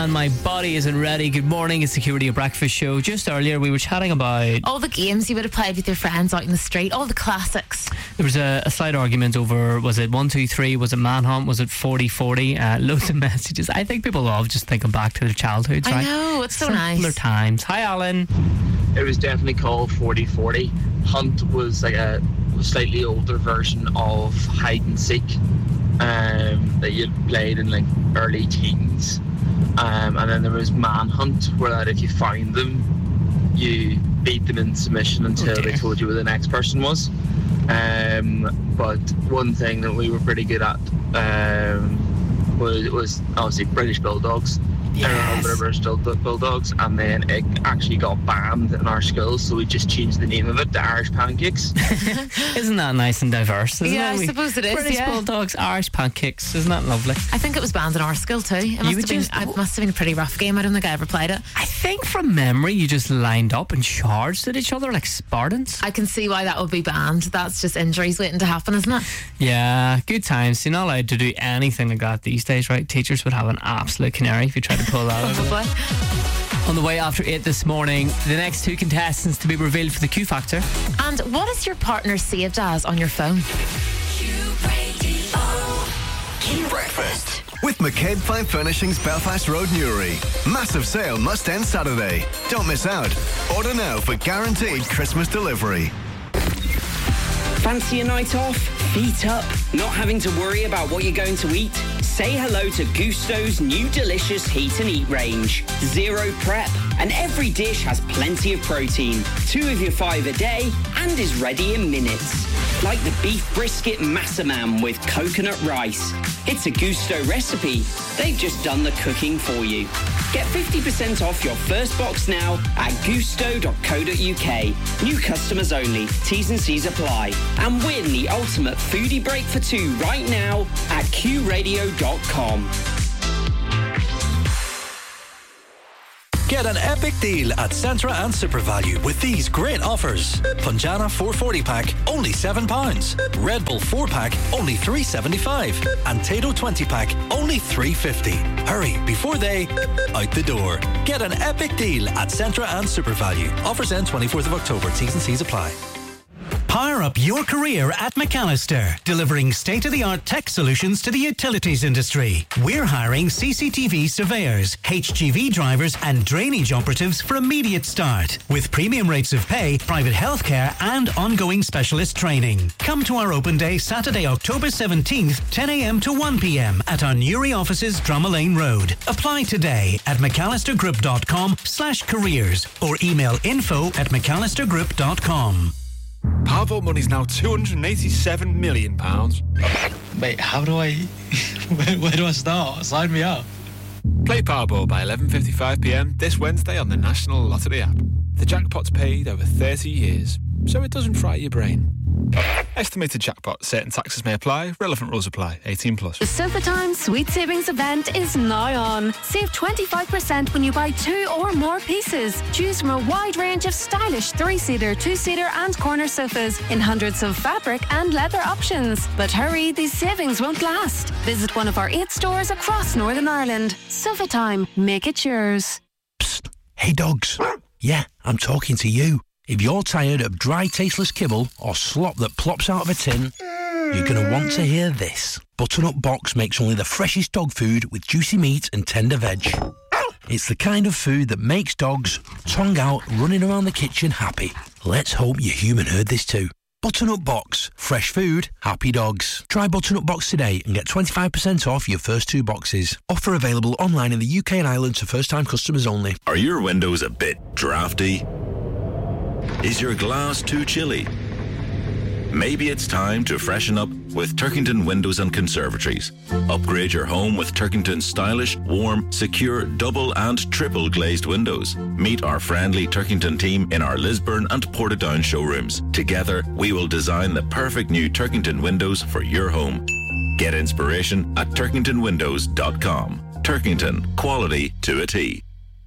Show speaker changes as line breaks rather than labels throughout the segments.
and my body isn't ready. Good morning, it's the Radio Breakfast Show. Just earlier we were chatting about
all the games you would have played with your friends out in the street, all the classics.
There was a slight argument over, was it 1, 2, 3, was it Manhunt, was it 40-40? Loads of messages. I think people love just thinking back to their childhoods, right?
I know, it's so
Simpler
nice.
times. Hi, Alan.
It was definitely called 40-40. Hunt was like a slightly older version of hide and seek that you played in like early teens. And then there was Manhunt, where that if you found them, you beat them in submission until they told you who the next person was. But one thing that we were pretty good at was obviously British Bulldogs.
Yes.
British Bulldogs, and then it actually got banned in our schools, so we just changed the name of it to Irish Pancakes.
Isn't that nice and diverse? Isn't
Yeah,
it?
I suppose it is,
British
yeah.
Bulldogs, Irish Pancakes. Isn't that lovely?
I think it was banned in our school too. It must have been a pretty rough game. I don't think I ever played it.
I think from memory you just lined up and charged at each other like Spartans.
I can see why that would be banned. That's just injuries waiting to happen, isn't it?
Yeah, good times. You're not allowed to do anything like that these days, right? Teachers would have an absolute canary if you tried to pull that over.
Probably.
On the way after 8 this morning, the next 2 contestants to be revealed for the Q Factor.
And what is your partner saved as on your phone?
Q Breakfast with McCabe Fine Furnishings, Belfast Road, Newry. Massive sale must end Saturday. Don't miss out. Order now for guaranteed Christmas delivery.
Fancy a night off? Feet up? Not having to worry about what you're going to eat? Say hello to Gusto's new delicious Heat and Eat range. Zero prep, and every dish has plenty of protein. 2 of your 5 a day, and is ready in minutes. Like the beef brisket massaman with coconut rice. It's a Gusto recipe. They've just done the cooking for you. Get 50% off your first box now at gusto.co.uk. New customers only. T's and C's apply. And win the ultimate foodie break for 2 right now at qradio.com.
Get an epic deal at Centra and SuperValue with these great offers. Punjana 440 pack, only £7. Red Bull 4 pack, only $3.75. And Tato 20 pack, only $3.50. Hurry before they out the door. Get an epic deal at Centra and SuperValue. Offers end 24th of October. T's and C's apply.
Power up your career at McAllister, delivering state-of-the-art tech solutions to the utilities industry. We're hiring CCTV surveyors, HGV drivers and drainage operatives for immediate start, with premium rates of pay, private healthcare and ongoing specialist training. Come to our open day Saturday, October 17th, 10 a.m. to 1 p.m. at our Newry offices, Drummond Road. Apply today at mcallistergroup.com/careers or email info@mcallistergroup.com.
Powerball money's now £287 million.
Wait, how do I... where do I start? Sign me up.
Play Powerball by 11:55pm this Wednesday on the National Lottery app. The jackpot's paid over 30 years, so it doesn't fry your brain. Estimated jackpot. Certain taxes may apply. Relevant rules apply. 18+.
The SofaTime Sweet Savings event is now on. Save 25% when you buy 2 or more pieces. Choose from a wide range of stylish 3-seater, 2-seater and corner sofas in hundreds of fabric and leather options. But hurry, these savings won't last. Visit one of our 8 stores across Northern Ireland. SofaTime, make it yours.
Psst. Hey dogs. Yeah, I'm talking to you. If you're tired of dry, tasteless kibble or slop that plops out of a tin, you're going to want to hear this. Butternut Box makes only the freshest dog food with juicy meat and tender veg. It's the kind of food that makes dogs, tongue out, running around the kitchen happy. Let's hope your human heard this too. Butternut Box. Fresh food, happy dogs. Try Butternut Box today and get 25% off your first 2 boxes. Offer available online in the UK and Ireland to first-time customers only.
Are your windows a bit drafty? Is your glass too chilly? Maybe it's time to freshen up with Turkington Windows and Conservatories. Upgrade your home with Turkington's stylish, warm, secure, double and triple glazed windows. Meet our friendly Turkington team in our Lisburn and Portadown showrooms. Together, we will design the perfect new Turkington windows for your home. Get inspiration at turkingtonwindows.com. Turkington, quality to a T.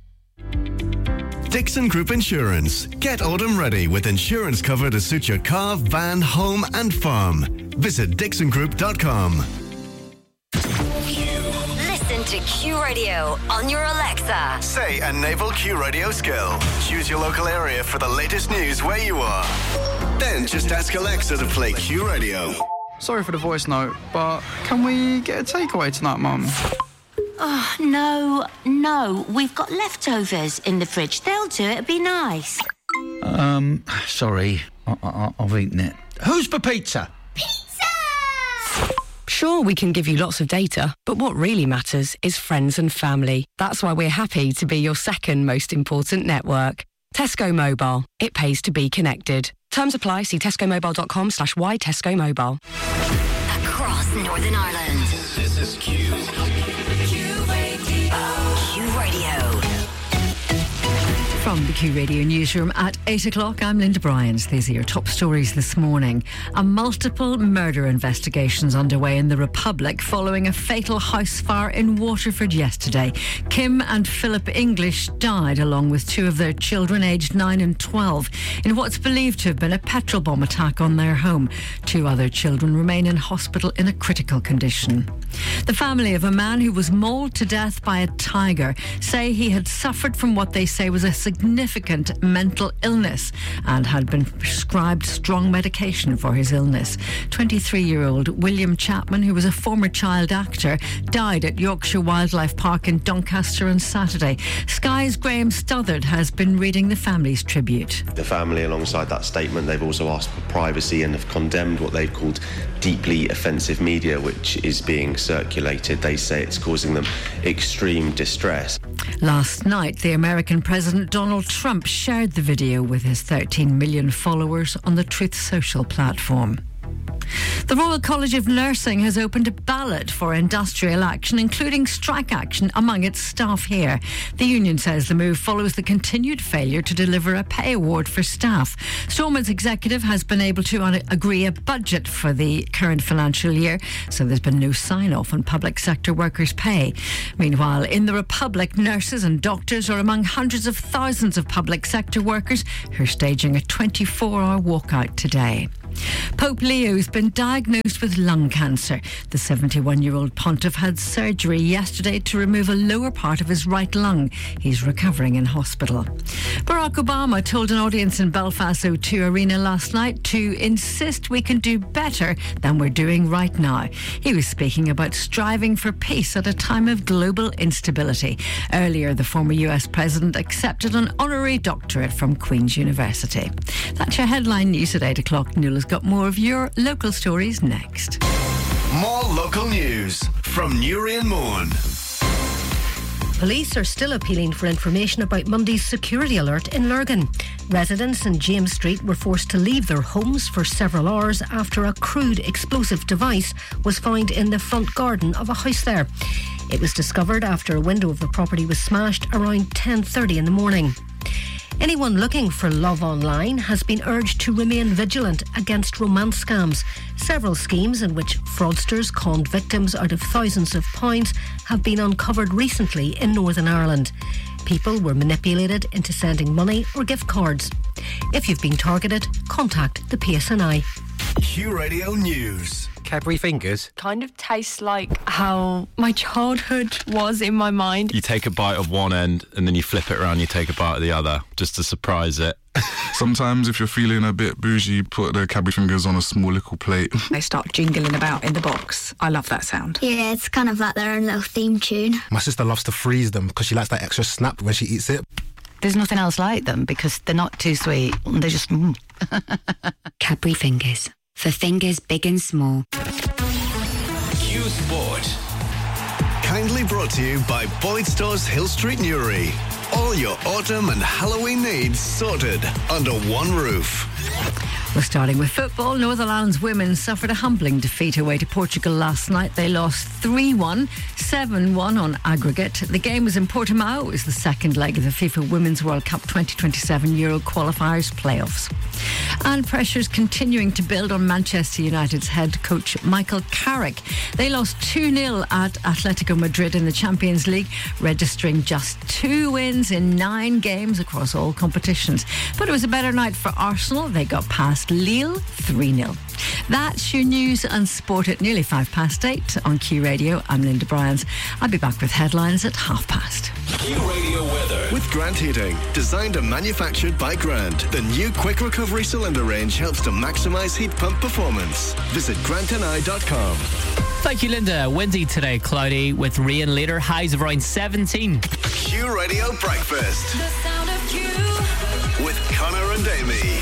Dixon Group Insurance. Get autumn ready with insurance cover to suit your car, van, home and farm. Visit dixongroup.com.
Listen to Q Radio on your Alexa.
Say a Naval Q Radio skill. Choose your local area for the latest news where you are. Then just ask Alexa to play Q Radio.
Sorry for the voice note, but can we get a takeaway tonight, Mum?
Oh, no. We've got leftovers in the fridge. They'll do it. It'd be nice.
Sorry. I've eaten it. Who's for pizza?
Sure, we can give you lots of data, but what really matters is friends and family. That's why we're happy to be your second most important network. Tesco Mobile. It pays to be connected. Terms apply. See tescomobile.com/why Tesco Mobile.
Across Northern Ireland.
This is Q.
Q Radio.
From the Q Radio newsroom at 8 o'clock, I'm Linda Bryant. These are your top stories this morning. A multiple murder investigations underway in the Republic following a fatal house fire in Waterford yesterday. Kim and Philip English died along with two of their children aged 9 and 12 in what's believed to have been a petrol bomb attack on their home. Two other children remain in hospital in a critical condition. The family of a man who was mauled to death by a tiger say he had suffered from what they say was a significant mental illness and had been prescribed strong medication for his illness. 23-year-old William Chapman, who was a former child actor, died at Yorkshire Wildlife Park in Doncaster on Saturday. Sky's Graham Stothard has been reading the family's tribute.
The family, alongside that statement, they've also asked for privacy and have condemned what they've called deeply offensive media, which is being circulated. They say it's causing them extreme distress.
Last night, the American President Donald Trump shared the video with his 13 million followers on the Truth Social platform. The Royal College of Nursing has opened a ballot for industrial action, including strike action among its staff here. The union says the move follows the continued failure to deliver a pay award for staff. Stormont's executive has been able to agree a budget for the current financial year, so there's been no sign-off on public sector workers' pay. Meanwhile, in the Republic, nurses and doctors are among hundreds of thousands of public sector workers who are staging a 24-hour walkout today. Pope Leo's been diagnosed with lung cancer. The 71-year-old pontiff had surgery yesterday to remove a lower part of his right lung. He's recovering in hospital. Barack Obama told an audience in Belfast O2 Arena last night to insist we can do better than we're doing right now. He was speaking about striving for peace at a time of global instability. Earlier, the former US president accepted an honorary doctorate from Queen's University. That's your headline news at 8 o'clock. Nuala's got more of your local stories next.
More local news from Newry and Mourne.
Police are still appealing for information about Monday's security alert in Lurgan. Residents in James Street were forced to leave their homes for several hours after a crude explosive device was found in the front garden of a house there. It was discovered after a window of the property was smashed around 10:30 in the morning. Anyone looking for love online has been urged to remain vigilant against romance scams. Several schemes in which fraudsters conned victims out of thousands of pounds have been uncovered recently in Northern Ireland. People were manipulated into sending money or gift cards. If you've been targeted, contact the PSNI.
Q Radio News.
Cadbury Fingers
kind of tastes like how my childhood was in my mind.
You take a bite of one end and then you flip it around, you take a bite of the other just to surprise it.
Sometimes if you're feeling a bit bougie, you put the Cadbury Fingers on a small little plate.
They start jingling about in the box. I love that sound.
Yeah, it's kind of like their own little theme tune.
My sister loves to freeze them because she likes that extra snap when she eats it.
There's nothing else like them because they're not too sweet. They're just...
Cadbury Fingers. For fingers big and small.
Q Sport. Kindly brought to you by Boyd Stores Hill Street, Newry. All your autumn and Halloween needs sorted under one roof.
We're starting with football. Northern Ireland's women suffered a humbling defeat away to Portugal last night. They lost 3-1, 7-1 on aggregate. The game was in Portimao. It was the second leg of the FIFA Women's World Cup 2027 Euro qualifiers playoffs. And pressure's continuing to build on Manchester United's head coach Michael Carrick. They lost 2-0 at Atletico Madrid in the Champions League, registering just 2 wins in 9 games across all competitions. But it was a better night for Arsenal. They got past lost Lille 3-0. That's your news and sport at nearly 8:05 on Q Radio. I'm Linda Bryans. I'll be back with headlines at past.
Q Radio weather. With Grant Heating. Designed and manufactured by Grant. The new quick recovery cylinder range helps to maximise heat pump performance. Visit grantandI.com.
Thank you, Linda. Windy today, cloudy with rain later. Highs of around 17.
Q Radio Breakfast.
The sound of Q.
With Connor and Amy.